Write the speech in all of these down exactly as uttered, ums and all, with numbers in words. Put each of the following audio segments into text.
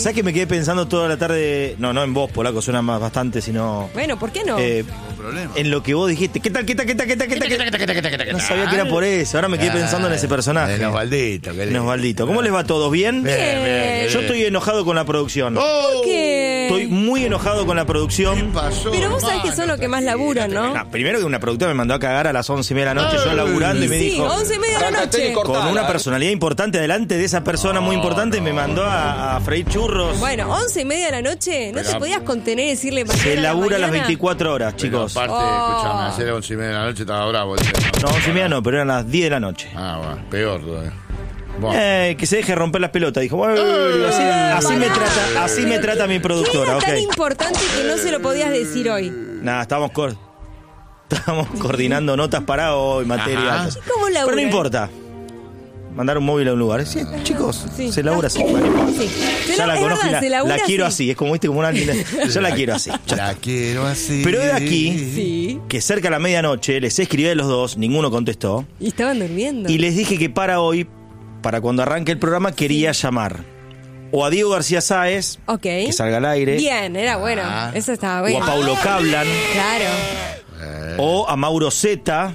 ¿Sabes que me quedé pensando toda la tarde? No, no en vos, Polaco, suena más bastante, sino... Bueno, ¿por qué no? Eh, Ningún problema. en lo que vos dijiste. ¿Qué tal, qué tal, qué tal, qué tal, qué tal? qué tal? No sabía que era por eso. Ahora me quedé pensando en ese personaje. En Osvaldito. En Osvaldito. ¿Cómo les va a todos? ¿Bien? Bien, bien, bien. Yo estoy enojado con la producción. Oh, ¿Qué? Estoy muy enojado con la ¿Qué producción. pasó, Pero vos sabés que hermano? son los que más laburan, ¿no? No, primero que una productora me mandó a cagar a las once y media de la noche, yo laburando, y me Sí, dijo... once y media de la noche. Con una personalidad importante delante de esa persona muy importante, me mandó a, a freír churros. Bueno, once y media de la noche, no Pero- te podías contener y decirle mañana Se a la labura a las mañana? veinticuatro horas, Pero chicos. aparte, Oh. escúchame, ayer a once y media de la noche estaba bravo. No, once y media no, pero eran las diez de la noche. Ah, bueno, peor todavía. Bueno. Eh, que se deje romper las pelotas. Dijo, "Bueno, así, así me trata, así me trata mi ¿Qué productora, era ok. tan importante que no se lo podías decir hoy? Nada, estábamos, cor- estábamos coordinando notas para hoy, material. Ajá. ¿Cómo laburan? Pero no importa. Mandar un móvil a un lugar. Sí, chicos, Sí. se labura así. Bueno, no importa. Sí. Se Ya la- la es conozco y verdad, la, se labura la quiero así. así. Es como, viste, como una linda. Yo la quiero así. Ya La está. quiero así. Pero de aquí, Sí. que cerca de la medianoche, les escribí a los dos, ninguno contestó. Y estaban durmiendo. Y les dije que para hoy, para cuando arranque el programa, quería llamar o a Diego García Sáez, Ok. que salga al aire, Bien, era bueno. Ah. Eso estaba o bien. a Paulo Cablan, Claro. Eh, o a Mauro Zeta,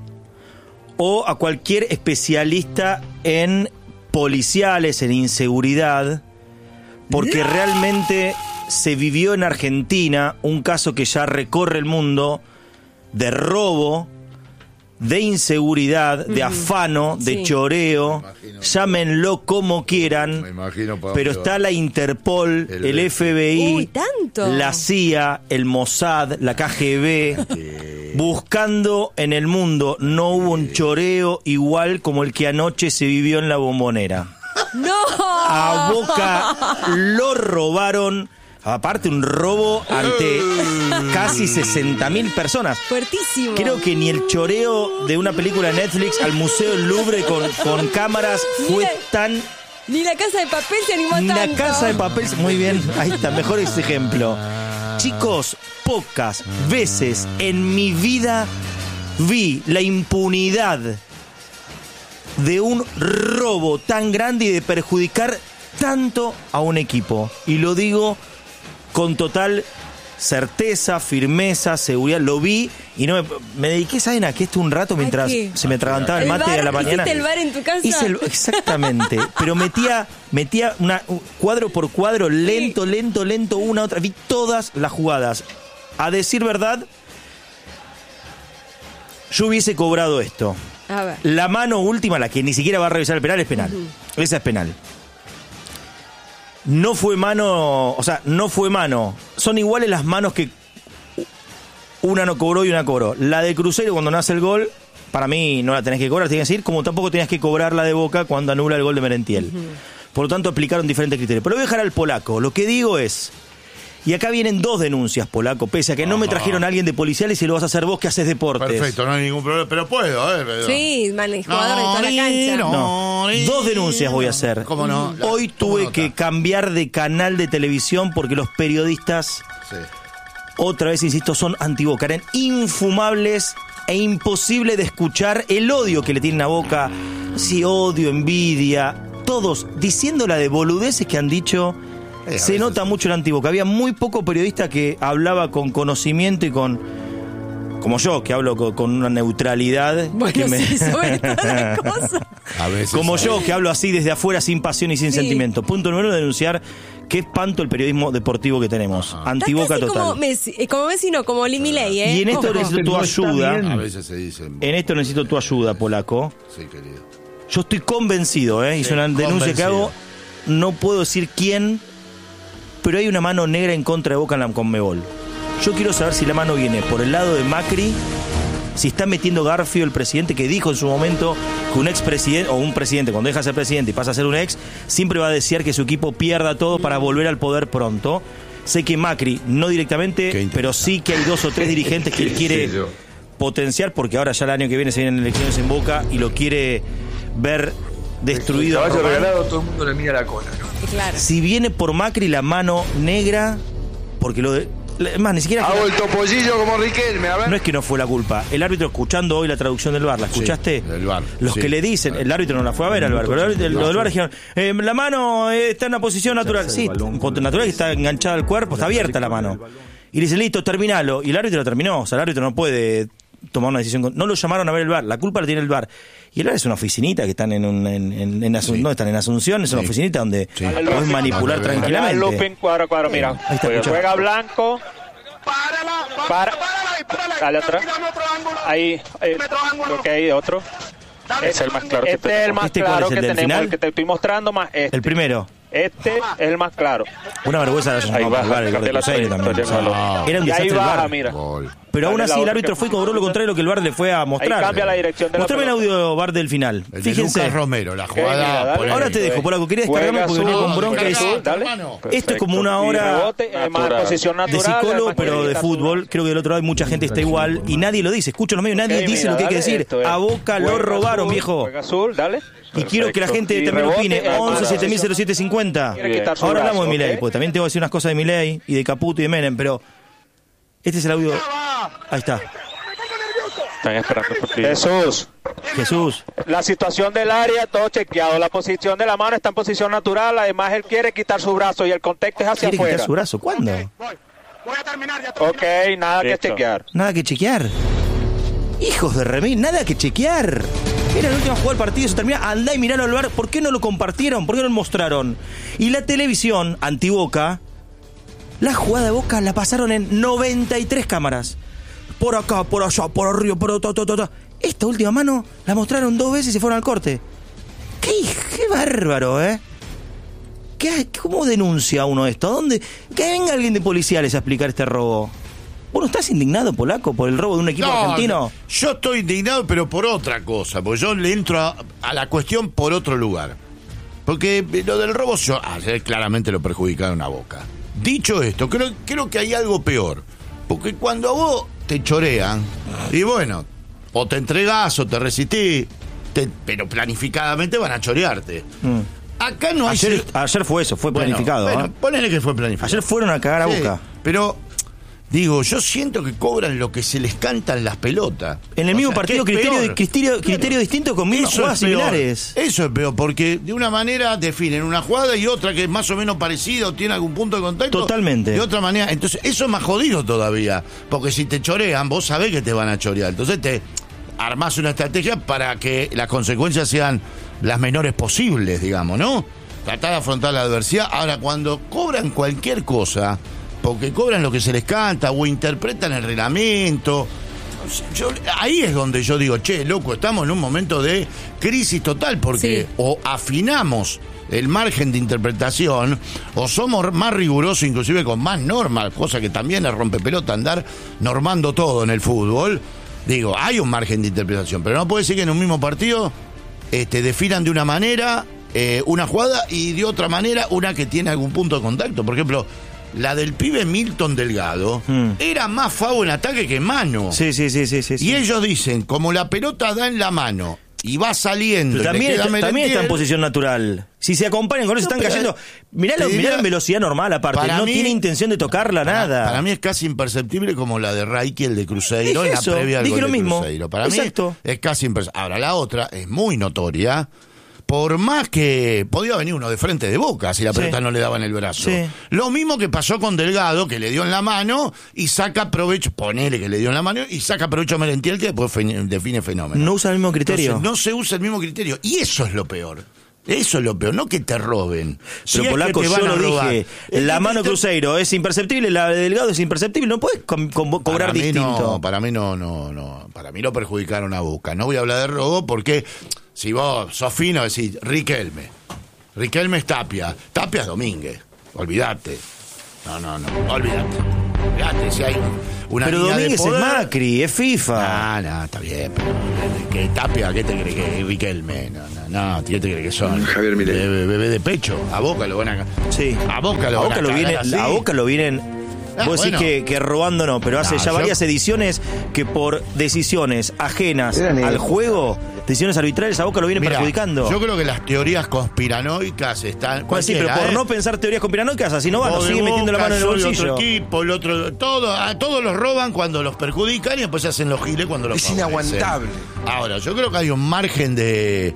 o a cualquier especialista en policiales, en inseguridad, porque realmente se vivió en Argentina un caso que ya recorre el mundo de robo, de inseguridad, de afano, de Sí. choreo, Me imagino. llámenlo como me quieran, imagino. para pero dónde está va. la Interpol, El el F B I, Uy, tanto. la C I A, el Mossad, la K G B, buscando en el mundo. No hubo un choreo igual como el que anoche se vivió en La Bombonera. ¡No! A Boca lo robaron. Aparte, un robo ante casi sesenta mil personas. Fuertísimo. Creo que ni el choreo de una película de Netflix al Museo del Louvre con, con cámaras fue tan... Ni la casa de papel se animó Ni tanto. la casa de papel... Muy bien, ahí está, mejor ese ejemplo. Chicos, pocas veces en mi vida vi la impunidad de un robo tan grande y de perjudicar tanto a un equipo. Y lo digo con total certeza, firmeza, seguridad. Lo vi y no me, me dediqué, ¿saben a qué? Esto un rato mientras qué? se me atragantaba el ¿El mate bar? a la mañana. ¿Hiciste el bar en tu casa? Hice el- exactamente. Pero metía, metía una, un cuadro por cuadro, lento, lento, lento, una, otra. Vi todas las jugadas. A decir verdad, yo hubiese cobrado esto. A ver. La mano última, la que ni siquiera va a revisar el penal, es penal. Esa es penal. No fue mano, o sea, no fue mano. Son iguales las manos que una no cobró y una cobró. La de Cruzeiro cuando nace el gol, para mí no la tenés que cobrar, tenés que decir, como tampoco tenías que cobrar la de Boca cuando anula el gol de Merentiel. Por lo tanto, aplicaron diferentes criterios. Pero lo voy a dejar al Polaco. Lo que digo es... Y acá vienen dos denuncias, Polaco, pese a que no me trajeron a alguien de policiales y lo vas a hacer vos que haces deportes. Perfecto, no hay ningún problema. Pero puedo, ¿eh? Pero- Sí, man, el jugador de toda la cancha. No, dos denuncias voy a hacer. ¿Cómo no? La- Hoy ¿cómo tuve nota? que cambiar de canal de televisión porque los periodistas, Sí. otra vez insisto, son anti-Boca. Eran infumables e imposible de escuchar el odio que le tienen a Boca. Sí, odio, envidia, todos diciendo la de boludeces que han dicho. Eh, a Se veces- nota mucho el anti-Boca. Había muy poco periodista que hablaba con conocimiento y con... Como yo, que hablo con, con una neutralidad. Bueno, que me- sí, sobre todas las cosas. A veces. Como a yo, veces. que hablo así desde afuera, sin pasión y sin Sí. sentimiento. Punto número uno, denunciar qué espanto el periodismo deportivo que tenemos. Antiboca Estás casi total. Como Messi, eh, como Messi no, como Milei, ¿eh? Y en esto Ojo. necesito tu ayuda. A veces se dicen. En esto necesito tu ayuda, Polaco. Sí, querido. Yo estoy convencido, ¿eh? Sí, Hice una denuncia que convencido. hago. No puedo decir quién, pero hay una mano negra en contra de Boca en la Conmebol. Yo quiero saber si la mano viene por el lado de Macri, si está metiendo Garfio, el presidente, que dijo en su momento que un expresidente, o un presidente, cuando deja de ser presidente y pasa a ser un ex, siempre va a desear que su equipo pierda todo para volver al poder pronto. Sé que Macri, no directamente, Qué interesante. pero sí que hay dos o tres dirigentes que él quiere Sí, yo. potenciar, porque ahora ya el año que viene se vienen elecciones en Boca y lo quiere ver destruido. El caballo Román. regalado, todo el mundo le mira la cola, ¿no? Claro. Si viene por Macri la mano negra, porque lo de, Es más, ni siquiera... Hago el topollillo como Riquelme, a ver. No es que no fue la culpa. El árbitro, escuchando hoy la traducción del V A R, ¿la escuchaste? Sí, del V A R, Los sí. que le dicen, el árbitro no la fue a ver al V A R, pero el árbitro, lo del V A R dijeron, eh, la mano eh, está en una posición natural. Sí, natural que está enganchada al cuerpo, está abierta la mano. Y le dicen, listo, terminalo. Y el árbitro lo terminó. O sea, el árbitro no puede tomar una decisión. No lo llamaron a ver el V A R, la culpa la tiene el V A R. Y el V A R es una oficinita que están en un, en, en, en Asun- Sí. no están en Asunción, es una Sí. oficinita donde Sí. podés manipular Ah, tranquilamente. Lupin, cuadro, cuadro, mira. Ahí está, escucha. Juega blanco. Para. Dale atrás. Ahí. Eh, ok, otro. Es el más claro que Este es el más ¿Este cuál claro es, el que del tenemos, final? el que te estoy mostrando, más este. El primero. Este es el más claro. Una vergüenza de Ahí no, baja, el V A R, el cambia de la Cruzeiro también. trayectoria, O sea, no. Era un Y ahí desastre el V A baja, R. mira. Gol. Pero aún Dale así la el otra árbitro que- fue y cobró lo contrario de lo que el V A R le fue a mostrar. Ahí cambia la dirección de la Mostrame el pelota. audio V A R del final. El de Fíjense. Lucas Romero, la mira, jugada. dale. polémica. Ahora te dejo, Polaco. Quería descargarme Juega porque venía azul, con bronca. juega Es- azul, dale. hermano. Esto es como una Y hora rebote, eh, más natural. posición de natural. psicólogo, además pero que de está fútbol. azul. Creo que del otro lado hay mucha gente que está igual y nadie lo dice. Escucho en los medios, nadie Ok, dice mira, lo que hay que dale, decir. esto es. A Boca lo Juega robaron, azul, viejo. Juega azul, dale. Y quiero que la gente Y también rebote, opine. eh, once ah, siete mil cero siete cincuenta. Quiere quitar su Ahora brazo, hablamos de Milei, ¿ok? porque también tengo que decir unas cosas de Milei y de Caputo y de Menem, pero este es el audio. Ahí está. Están esperando por ti. Jesús, Jesús. la situación del área, todo chequeado. La posición de la mano está en posición natural. Además, él quiere quitar su brazo y el contexto es hacia ¿Quiere afuera. quitar su brazo? ¿Cuándo? Ok, nada que Listo. chequear. Nada que chequear. Hijos de remil, nada que chequear. Era la última jugada del partido, se termina. Andá y miralo al V A R. ¿Por qué no lo compartieron? ¿Por qué no lo mostraron? Y la televisión, anti-Boca, la jugada de Boca la pasaron en noventa y tres cámaras. Por acá, por allá, por arriba, por otro, otro, otro. Esta última mano la mostraron dos veces y se fueron al corte. ¡Qué, qué bárbaro, eh! ¿Qué, ¿Cómo denuncia uno esto? ¿A dónde? Que venga alguien de policiales a explicar este robo. ¿Vos no estás indignado, Polaco, por el robo de un equipo No, argentino? no. Yo estoy indignado, pero por otra cosa, porque yo le entro a, a la cuestión por otro lugar. Porque lo del robo, yo, ayer claramente lo perjudicaron a Boca. Dicho esto, creo, creo que hay algo peor. Porque cuando a vos te chorean, y bueno, o te entregás o te resistís, te- pero planificadamente van a chorearte. Mm. Acá no hay... Ayer, ayer fue eso, fue Bueno, planificado. Bueno, ¿eh? ponele que fue planificado. Ayer fueron a cagar a Sí, Boca. Pero, digo, yo siento que cobran lo que se les cantan las pelotas. En el O mismo sea, partido, que es criterio, peor. criterio, criterio distinto con mismas Eso jugadas es peor. similares. Eso es peor, porque de una manera definen una jugada y otra que es más o menos parecida o tiene algún punto de contacto. Totalmente. De otra manera. Entonces, eso es más jodido todavía. Porque si te chorean, vos sabés que te van a chorear. Entonces, te armás una estrategia para que las consecuencias sean las menores posibles, digamos, ¿no? Tratar de afrontar la adversidad. Ahora, cuando cobran cualquier cosa, porque cobran lo que se les canta o interpretan el reglamento. Yo, ahí es donde yo digo, che, loco, estamos en un momento de crisis total, porque Sí. o afinamos el margen de interpretación, o somos más rigurosos, inclusive con más normas, cosa que también es rompepelota andar normando todo en el fútbol. Digo, hay un margen de interpretación, pero no puede ser que en un mismo partido este, definan de una manera eh, una jugada y de otra manera una que tiene algún punto de contacto. Por ejemplo, la del pibe Milton Delgado Hmm. era más FAU en ataque que en mano. Sí, sí, sí, sí, sí. sí. Y ellos dicen, como la pelota da en la mano y va saliendo. Pero y le también, queda está, también está en Merentiel, posición natural. Si se acompañan con eso, No, están pero, cayendo. Mirá, te lo, mirá diría- en velocidad normal, aparte. para No mí- tiene intención de tocarla, para- nada. Para mí es casi imperceptible como la de Raiki, el de Cruzeiro, Dije en la eso, previa al dije gol lo de mismo. Cruzeiro. Para Exacto. mí es casi imperceptible. Ahora, la otra es muy notoria. Por más que podía venir uno de frente de Boca si la Sí. pelota no le daba en el brazo. Sí. Lo mismo que pasó con Delgado, que le dio en la mano y saca provecho, ponele que le dio en la mano y saca provecho a Merentiel, que después fe- define fenómeno. No usa el mismo criterio. Entonces, no se usa el mismo criterio. Y eso es lo peor. Eso es lo peor, no que te roben. Si Pero es Polaco, que te yo van a lo robar. dije. Es La que mano te- Cruzeiro es imperceptible, la de Delgado es imperceptible. No puedes com- com- cobrar para mí distinto. No, para mí no, no, no. Para mí lo perjudicaron a Boca. No voy a hablar de robo porque si vos sos fino decís Riquelme. Riquelme es Tapia. Tapia es Domínguez. Olvídate. No, no, no. Olvídate. Olvídate si hay una Pero línea de Domínguez es poder. Macri, es FIFA. Ah, no, está bien, pero que Tapia, ¿qué te cree que es Riquelme? No, no, no, ¿qué te cree que son? Javier Milei. Bebé, bebé de pecho. A Boca lo van a... Sí. A Boca lo a van Boca a lo cagar viene, así. a Boca lo vienen Ah, Vos bueno. decís que, que robando no, pero hace No, ya yo- varias ediciones que por decisiones ajenas al juego, decisiones arbitrales, a Boca lo viene Mirá, perjudicando. yo creo que las teorías conspiranoicas están... Pues sí, pero cualquiera, por ¿eh? no pensar teorías conspiranoicas, así no van, nos O de siguen metiendo la Boca, mano en el yo de bolsillo. otro equipo, el otro, todo, a todos los roban cuando los perjudican y después se hacen los giles cuando los Es favorecen. inaguantable. Ahora, yo creo que hay un margen de,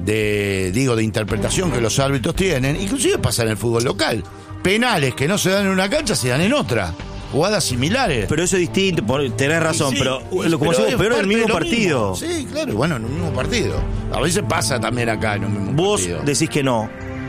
de, digo, de interpretación que los árbitros tienen, inclusive pasa en el fútbol local. Penales que no se dan en una cancha se dan en otra. Jugadas similares. Pero eso es distinto, por- tenés razón, Sí, pero y- lo como pero decimos, es peor parte del mismo de lo partido. mismo. Sí, claro, bueno, en un mismo partido. A veces pasa también acá en un mismo Vos partido. decís que no.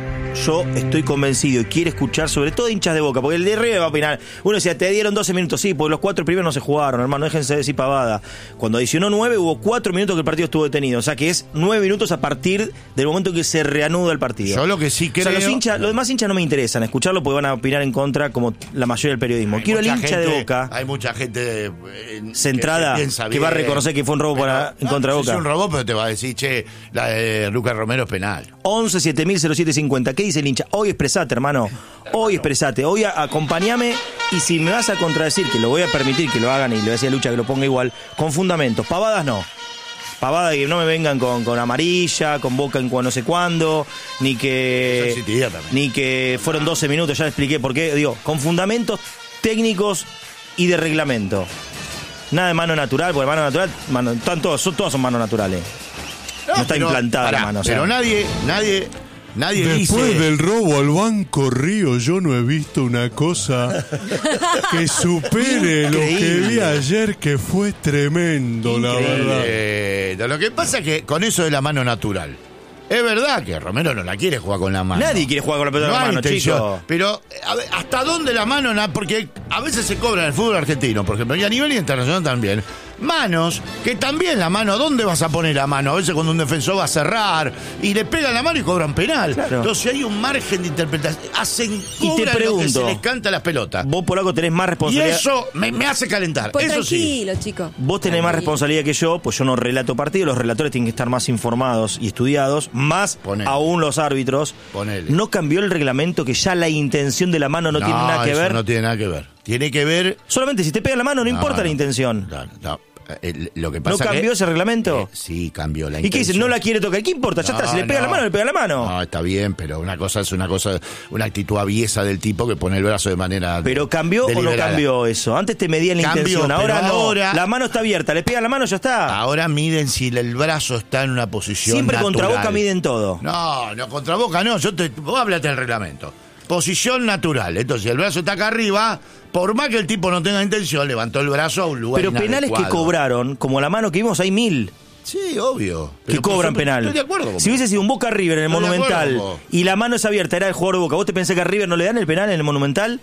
Yo estoy convencido y quiero escuchar, sobre todo hinchas de Boca, porque el de River va a opinar. Uno decía, te dieron doce minutos, sí, porque los cuatro primeros no se jugaron, hermano, déjense de decir pavada. Cuando adicionó nueve, hubo cuatro minutos que el partido estuvo detenido. O sea que es nueve minutos a partir del momento que se reanuda el partido. Yo lo que sí O creo... sea, los, hinchas, los demás hinchas no me interesan escucharlo porque van a opinar en contra, como la mayoría del periodismo. Hay Quiero al mucha hincha de gente- Boca, Hay mucha gente eh, centrada, que, piensa que va a bien. reconocer que fue un robo Pero, para- en no, contra de no Boca. sé si es un robo, pero te va a decir, che, la de Lucas Romero es penal. once siete mil cero siete cincuenta. ¿Qué dice el hincha? Hoy expresate, hermano. Hoy expresate. Hoy a- acompáñame. Y si me vas a contradecir, que lo voy a permitir que lo hagan, y le voy a decir a Lucha que lo ponga igual, con fundamentos. Pavadas no. Pavadas que no me vengan con, con amarilla, con Boca en cua- no sé cuándo, ni que. Eso existía también. Ni que fueron doce minutos, ya le expliqué por qué. Digo, con fundamentos técnicos y de reglamento. Nada de mano natural, porque mano natural, mano, están todos, son, todos son manos naturales. No, está pero- implantada pará, la mano. O sea. Pero nadie, nadie, nadie Después dice... del robo al Banco Río, yo no he visto una cosa que supere lo que Increíble. vi ayer, que fue tremendo, la verdad. Eh, lo que pasa es que con eso de la mano natural, es verdad que Romero no la quiere jugar con la mano. Nadie quiere jugar con la pelota No en la hay mano, intención. chico. Pero, a ver, ¿hasta dónde la mano? na- Porque a veces se cobra en el fútbol argentino, por ejemplo, y a nivel internacional también. Manos, que también la mano, ¿dónde vas a poner la mano? A veces cuando un defensor va a cerrar y le pegan la mano y cobran penal. Claro. Entonces hay un margen de interpretación. Hacen, Y te cobran lo que pregunto, se les canta a las pelotas. Vos por algo tenés más Y responsabilidad. eso me, me hace calentar. Pues eso sí. tranquilo, chico. Vos tenés más Tranquilo. responsabilidad que yo, pues yo no relato partidos, los relatores tienen que estar más informados y estudiados, más Ponele. aún los árbitros. Ponele. No cambió el reglamento, que ya la intención de la mano no, tiene nada que eso ver. No tiene nada que ver. Tiene que ver. Solamente si te pega la mano, no, importa la intención. No, no. Eh, lo que ¿No pasa cambió que- ese reglamento? Eh, sí, cambió la ¿Y qué intención. dicen? No la quiere tocar. ¿Qué importa? Ya está, si le pega la mano, le pega la mano. No, está bien, pero una cosa es una cosa, una actitud aviesa del tipo que pone el brazo de manera. Pero cambió o no deliberada. cambió eso. Antes te medían la Cambió, intención, ahora pero no. ahora- La mano está abierta, le pega la mano, ya está. Ahora miden si el brazo está en una posición Siempre natural. contra Boca miden todo. No, no, contra Boca no. Yo te, vos hablate del reglamento. Posición natural. Entonces, si el brazo está acá arriba, por más que el tipo no tenga intención, levantó el brazo a un lugar Pero penales que inadecuado. cobraron, como la mano que vimos, hay mil. Sí, obvio. Que Pero cobran por penal. Estoy de acuerdo con Si vos. hubiese sido un Boca River en el Estoy de Monumental acuerdo con vos. y la mano es abierta, era el jugador de Boca, ¿vos te pensás que a River no le dan el penal en el Monumental?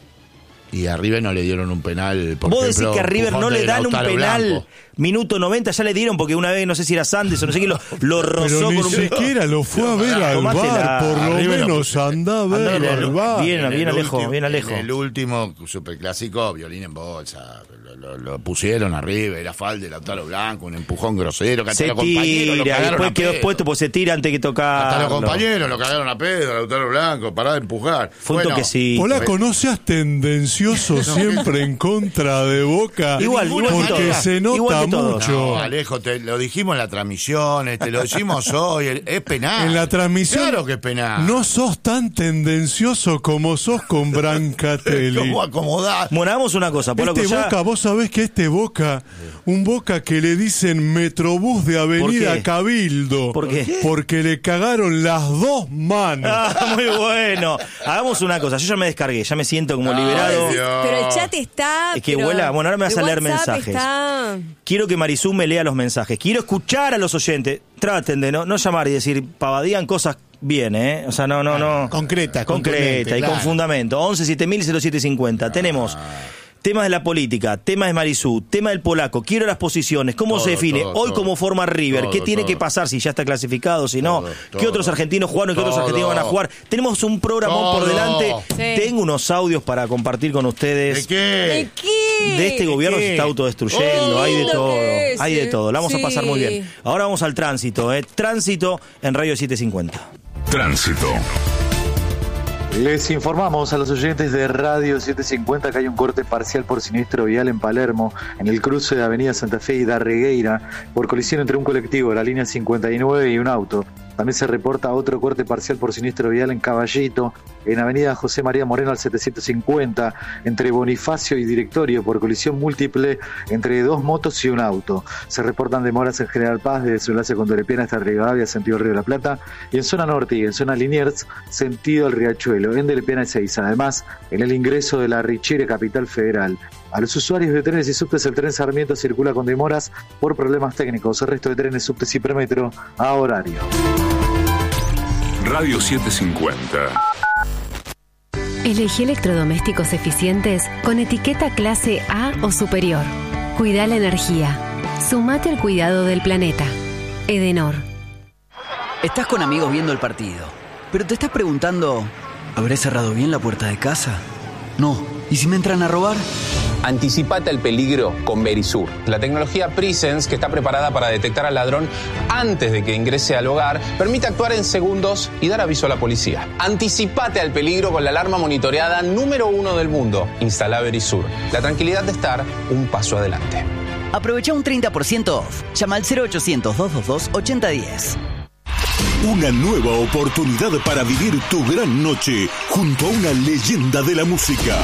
Y a River no le dieron un penal. Por Vos ejemplo, decís que a River empujón no le de dan un Lautaro penal. Blanco. Minuto noventa ya le dieron porque una vez, no sé si era Sandes o no sé qué, lo, lo rozó Pero ni con un... siquiera lo fue a ver al Tomátela. bar, por lo Arriba lo menos puse. anda a verlo Andá, al bar. bien. En el alejo, último- bien alejo. En el último superclásico, violín en bolsa. Lo, lo- lo pusieron arriba, era falda de Lautaro Blanco, un empujón grosero. Que hasta Se los compañeros lo tira, cagaron después a quedó pedo. expuesto porque se tira antes que tocar. Hasta los compañeros lo cagaron a pedo, Lautaro Blanco, pará de empujar. Fue un Bueno, toquecito. Polaco, no seas tendencioso siempre en contra de Boca. Igual, igual que porque todos. se nota Igual que todos. mucho. No, Alejo, te lo dijimos en la transmisión, te lo decimos hoy, el- es penal. En la transmisión Claro que es penal. no sos tan tendencioso como sos con Brancatelli. ¿Cómo acomodar? Bueno, hagamos una cosa, Polaco, Este ya- Boca, vos sabés que este Boca, un Boca que le dicen Metrobús de Avenida ¿Por qué? Cabildo. ¿Por qué? Porque le cagaron las dos manos. Ah, muy bueno. Hagamos una cosa, yo ya me descargué, ya me siento como liberado. Ay, Dios. Pero el chat está. Es que pero vuela. Bueno, ahora me vas el a leer WhatsApp mensajes. Está... Quiero que Marisú me lea los mensajes. Quiero escuchar a los oyentes. Traten de no, no llamar y decir, pavadían cosas bien, ¿eh? O sea, no, no, no. Concreta, Concreta contundente, y claro. con fundamento. once siete mil cero siete cincuenta. Tenemos temas de la política, temas de Marisú, tema del Polaco. Quiero las posiciones. ¿Cómo Todo, se define? todo, Hoy todo. cómo forma River. Todo, ¿Qué tiene todo. que pasar si ya está clasificado? Si no, Todo, ¿qué todo. otros argentinos jugaron y qué otros Todo. argentinos van a jugar? Tenemos un programón por Todo. delante. Sí. Tengo unos audios para compartir con ustedes. ¿De qué? ¿De qué? De este gobierno ¿Qué? se está autodestruyendo, Oh, hay de lindo todo, que es, hay de eh. todo, la vamos a Sí. pasar muy bien. Ahora vamos al tránsito, ¿eh? Tránsito en Radio setecientos cincuenta. Tránsito. Les informamos a los oyentes de Radio setecientos cincuenta que hay un corte parcial por siniestro vial en Palermo, en el cruce de Avenida Santa Fe y Darregueira, por colisión entre un colectivo, la línea cincuenta y nueve, y un auto. También se reporta otro corte parcial por siniestro vial en Caballito, en Avenida José María Moreno al setecientos cincuenta, entre Bonifacio y Directorio, por colisión múltiple entre dos motos y un auto. Se reportan demoras en General Paz desde su enlace con Dorepiana hasta Rivadavia, sentido Río de la Plata, y en zona norte y en zona Liniers, sentido el Riachuelo, en Dorepiana y Seiza. Además, en el ingreso de la Richire, Capital Federal. A los usuarios de trenes y subtes, el tren Sarmiento circula con demoras por problemas técnicos. El resto de trenes, subtes y premetro a horario. Radio setecientos cincuenta. Elegí electrodomésticos eficientes con etiqueta clase A o superior. Cuida la energía. Sumate al cuidado del planeta. Edenor. Estás con amigos viendo el partido, pero te estás preguntando, ¿habré cerrado bien la puerta de casa? No. ¿Y si me entran a robar? Anticipate al peligro con Verisur, la tecnología Presence que está preparada para detectar al ladrón antes de que ingrese al hogar, permite actuar en segundos y dar aviso a la policía. Anticipate al peligro con la alarma monitoreada número uno del mundo. Instala Verisur, la tranquilidad de estar un paso adelante. Aprovecha un treinta por ciento off. Llama al cero ochocientos, doscientos veintidós, ochenta diez. Una nueva oportunidad para vivir tu gran noche junto a una leyenda de la música.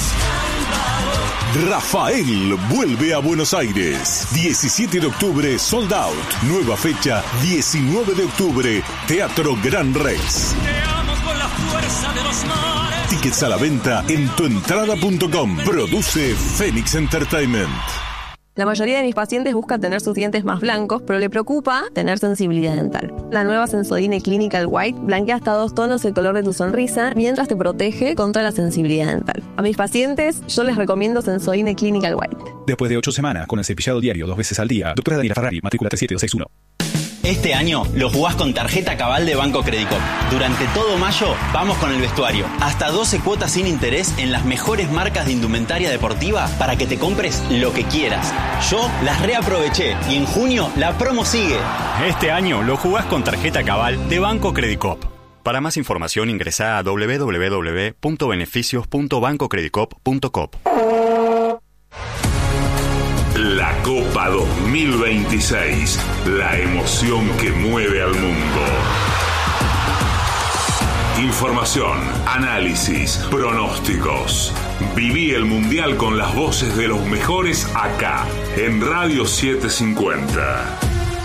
Rafael vuelve a Buenos Aires. diecisiete de octubre, sold out. Nueva fecha, diecinueve de octubre, Teatro Gran Rex. Tickets a la venta en tuentrada punto com. Produce Phoenix Entertainment. La mayoría de mis pacientes buscan tener sus dientes más blancos, pero le preocupa tener sensibilidad dental. La nueva Sensodyne Clinical White blanquea hasta dos tonos el color de tu sonrisa, mientras te protege contra la sensibilidad dental. A mis pacientes, yo les recomiendo Sensodyne Clinical White. Después de ocho semanas, con el cepillado diario dos veces al día, doctora Daniela Ferrari, matrícula tres siete dos seis uno. Este año lo jugás con tarjeta Cabal de Banco Credicop. Durante todo mayo vamos con el vestuario. Hasta doce cuotas sin interés en las mejores marcas de indumentaria deportiva para que te compres lo que quieras. Yo las reaproveché y en junio la promo sigue. Este año lo jugás con tarjeta Cabal de Banco Credicop. Para más información ingresá a doble u doble u doble u punto beneficios punto banco credicop punto com. La Copa dos mil veintiséis, la emoción que mueve al mundo. Información, análisis, pronósticos. Viví el Mundial con las voces de los mejores acá, en Radio setecientos cincuenta.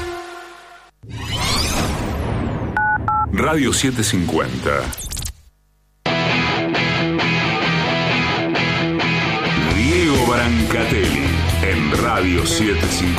Radio setecientos cincuenta. Diego Brancatelli en Radio setecientos cincuenta.